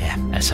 ja, altså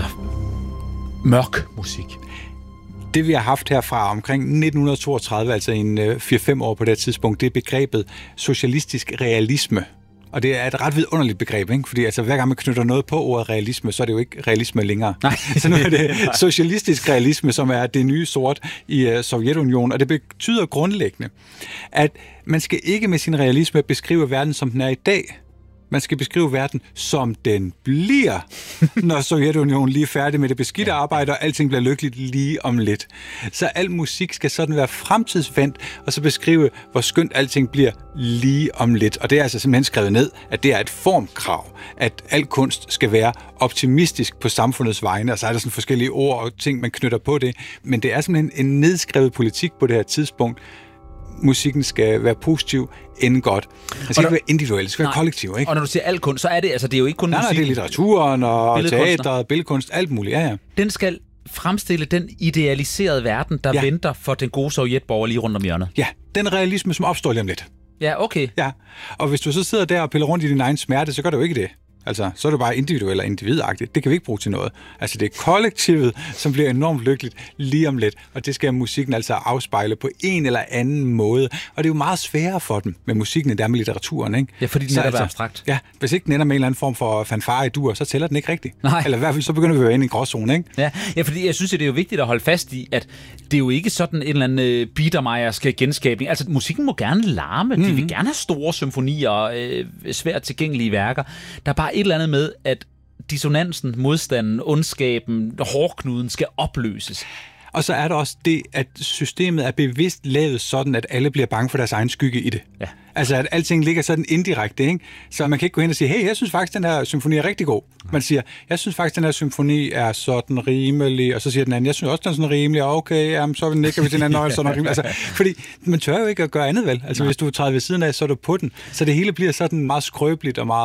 mørk musik. Det vi har haft herfra omkring 1932, altså en 4-5 år på det tidspunkt, det er begrebet socialistisk realisme. Og det er et ret vidunderligt begreb, ikke? Fordi altså, hver gang man knytter noget på ordet realisme, så er det jo ikke realisme længere. Nej. Så nu er det socialistisk realisme, som er det nye sort i Sovjetunionen. Og det betyder grundlæggende, at man skal ikke med sin realisme beskrive verden, som den er i dag. Man skal beskrive verden, som den bliver, når Sovjetunionen lige er færdig med det beskidte arbejde, og alting bliver lykkeligt lige om lidt. Så al musik skal sådan være fremtidsvendt, og så beskrive, hvor skønt alting bliver lige om lidt. Og det er altså simpelthen skrevet ned, at det er et formkrav, at al kunst skal være optimistisk på samfundets vegne, og så er der sådan forskellige ord og ting, man knytter på det. Men det er simpelthen en nedskrevet politik på det her tidspunkt. Musikken skal være positiv end godt. Det skal ikke være individuelt, det skal være kollektiv, ikke? Og når du siger al kunst, så er det, altså det er jo ikke kun musik. Nej, det er litteraturen og teateret, billedkunst, alt muligt, ja. Den skal fremstille den idealiserede verden, der venter for den gode sovjetborger lige rundt om hjørnet. Ja, den realisme, som opstår lige om lidt. Ja, okay. Ja, og hvis du så sidder der og piller rundt i din egen smerte, så gør du jo ikke det. Altså, så er det bare individuelt og individagtigt. Det kan vi ikke bruge til noget. Altså, det er kollektivet, som bliver enormt lykkeligt lige om lidt, og det skal musikken altså afspejle på en eller anden måde. Og det er jo meget sværere for dem med musikken, end det er med litteraturen, ikke? Ja, fordi den er abstrakt. Ja, hvis ikke den ender med en eller anden form for fanfare i dur, så tæller den ikke rigtigt. Nej. Eller i hvert fald, så begynder vi at være inde i en gråzone, ikke? Ja, fordi jeg synes, at det er jo vigtigt at holde fast i, at det er jo ikke sådan en eller anden biedermejersk genskabning. Altså, musikken må gerne larme. De vil gerne have store symfonier og svært tilgængelige værker. Der er bare et eller andet med, at dissonansen, modstanden, ondskaben, hårdknuden skal opløses. Og så er der også det, at systemet er bevidst lavet sådan, at alle bliver bange for deres egen skygge i det. Ja. Altså, at alting ligger sådan indirekte, ikke? Så man kan ikke gå hen og sige, hey, jeg synes faktisk, den her symfoni er rigtig god. Man siger, jeg synes faktisk, den her symfoni er sådan rimelig, og så siger den anden, jeg synes også, den er sådan rimelig, og okay, jamen, så nikker vi til den anden, og sådan rimelig. Altså, fordi man tør jo ikke at gøre andet, vel? Altså, hvis du træder ved siden af, så er du på den. Så det hele bliver sådan meget skrøbeligt og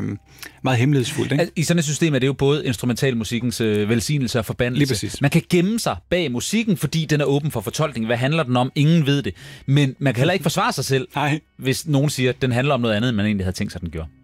meget hemmelighedsfuldt, ikke? I sådan et system er det jo både instrumentalmusikkens velsignelse og forbandelse. Lige præcis. Man kan gemme sig bag musikken, fordi den er åben for fortolkning. Hvad handler den om? Ingen ved det. Men man kan heller ikke forsvare sig selv, hvis nogen siger, at den handler om noget andet, end man egentlig havde tænkt sig, den gjorde.